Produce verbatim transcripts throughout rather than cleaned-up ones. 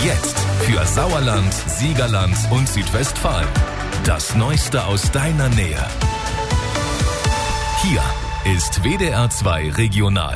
Jetzt für Sauerland, Siegerland und Südwestfalen. Das Neueste aus deiner Nähe. Hier ist W D R zwei Regional.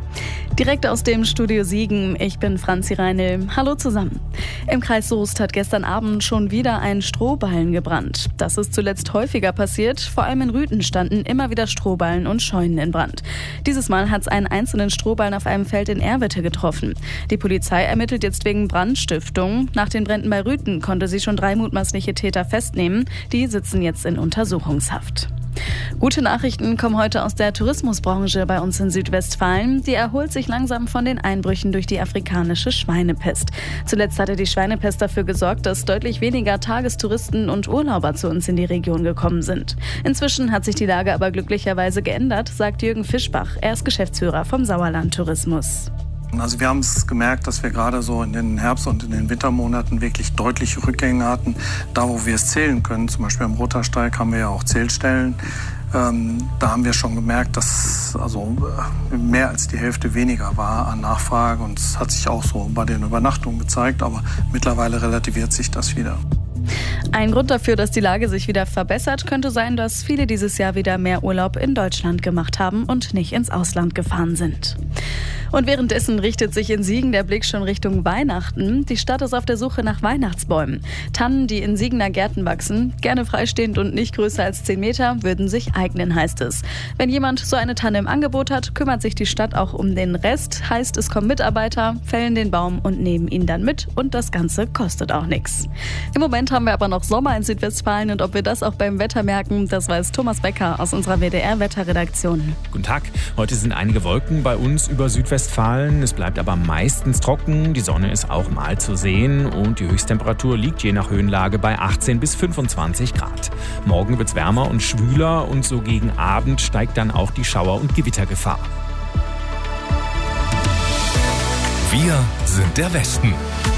Direkt aus dem Studio Siegen, ich bin Franzi Reinl. Hallo zusammen. Im Kreis Soest hat gestern Abend schon wieder ein Strohballen gebrannt. Das ist zuletzt häufiger passiert. Vor allem in Rüthen standen immer wieder Strohballen und Scheunen in Brand. Dieses Mal hat es einen einzelnen Strohballen auf einem Feld in Erwitte getroffen. Die Polizei ermittelt jetzt wegen Brandstiftung. Nach den Bränden bei Rüthen konnte sie schon drei mutmaßliche Täter festnehmen. Die sitzen jetzt in Untersuchungshaft. Gute Nachrichten kommen heute aus der Tourismusbranche bei uns in Südwestfalen. Die erholt sich langsam von den Einbrüchen durch die afrikanische Schweinepest. Zuletzt hatte die Schweinepest dafür gesorgt, dass deutlich weniger Tagestouristen und Urlauber zu uns in die Region gekommen sind. Inzwischen hat sich die Lage aber glücklicherweise geändert, sagt Jürgen Fischbach. Er ist Geschäftsführer vom Sauerland Tourismus. Also wir haben es gemerkt, dass wir gerade so in den Herbst- und in den Wintermonaten wirklich deutliche Rückgänge hatten. Da, wo wir es zählen können, zum Beispiel am Rottersteig haben wir ja auch Zählstellen. Ähm, da haben wir schon gemerkt, dass also mehr als die Hälfte weniger war an Nachfrage. Und es hat sich auch so bei den Übernachtungen gezeigt, aber mittlerweile relativiert sich das wieder. Ein Grund dafür, dass die Lage sich wieder verbessert, könnte sein, dass viele dieses Jahr wieder mehr Urlaub in Deutschland gemacht haben und nicht ins Ausland gefahren sind. Und währenddessen richtet sich in Siegen der Blick schon Richtung Weihnachten. Die Stadt ist auf der Suche nach Weihnachtsbäumen. Tannen, die in Siegener Gärten wachsen, gerne freistehend und nicht größer als zehn Meter, würden sich eignen, heißt es. Wenn jemand so eine Tanne im Angebot hat, kümmert sich die Stadt auch um den Rest. Heißt, es kommen Mitarbeiter, fällen den Baum und nehmen ihn dann mit und das Ganze kostet auch nichts. Im Moment haben wir aber noch Sommer in Südwestfalen und ob wir das auch beim Wetter merken, das weiß Thomas Becker aus unserer W D R-Wetterredaktion. Guten Tag. Heute sind einige Wolken bei uns über Südwestfalen. Es bleibt aber meistens trocken. Die Sonne ist auch mal zu sehen und die Höchsttemperatur liegt je nach Höhenlage bei achtzehn bis fünfundzwanzig Grad. Morgen wird es wärmer und schwüler und so gegen Abend steigt dann auch die Schauer- und Gewittergefahr. Wir sind der Westen.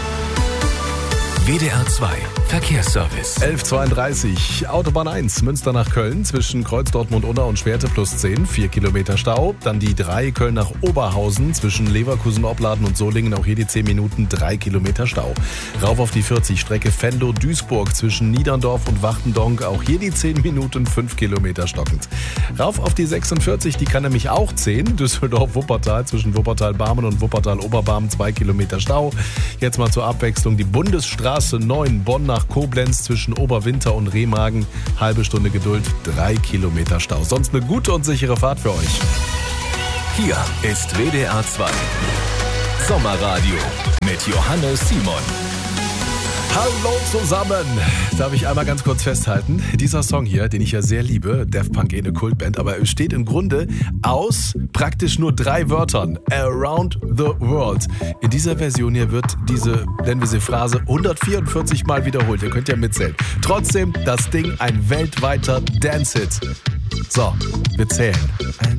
W D R zwei Verkehrsservice. elf Uhr zweiunddreißig, Autobahn eins, Münster nach Köln, zwischen Kreuz Dortmund-Unna und Schwerte plus zehn, vier Kilometer Stau. Dann die drei, Köln nach Oberhausen, zwischen Leverkusen-Opladen und Solingen, auch hier die zehn Minuten, drei Kilometer Stau. Rauf auf die vierzig, Strecke Venlo-Duisburg, zwischen Niederndorf und Wachtendonk, auch hier die zehn Minuten, fünf Kilometer stockend. Rauf auf die sechsundvierzig, die kann nämlich auch zehn, Düsseldorf-Wuppertal, zwischen Wuppertal-Barmen und Wuppertal-Oberbarmen, zwei Kilometer Stau. Jetzt mal zur Abwechslung die Bundesstraße neun, Bonn nach Koblenz, zwischen Oberwinter und Remagen, halbe Stunde Geduld, drei Kilometer Stau. Sonst eine gute und sichere Fahrt für euch. Hier ist W D R zwei Sommerradio mit Johannes Simon. Hallo zusammen! Darf ich einmal ganz kurz festhalten? Dieser Song hier, den ich ja sehr liebe, Daft Punk, eine Kultband, aber es besteht im Grunde aus praktisch nur drei Wörtern. Around the World. In dieser Version hier wird diese, nennen wir sie Phrase, hundertvierundvierzig Mal wiederholt. Ihr könnt ja mitzählen. Trotzdem das Ding ein weltweiter Dance-Hit. So, wir zählen.